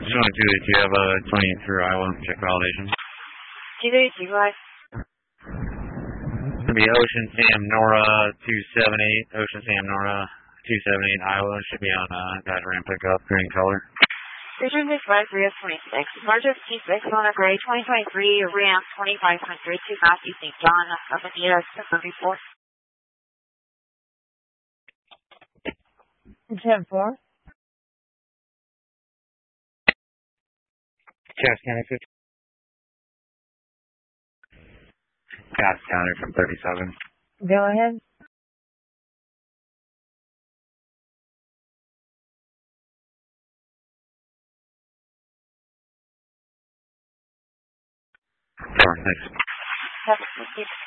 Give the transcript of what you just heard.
Just wanted to, do you have a 20 through Iowa check validation? 235. It's going to be Ocean Sam Nora 278. Ocean Sam Nora 278 Iowa. Should be on that ramp pickup, green color. Richard 653 26. Marcus T6 on a gray 2023 ramp 2500 to Matthew St. John of Adidas 34. 10-4. Cass County 50. Cass County from 37. Go ahead. Sure, thanks. That's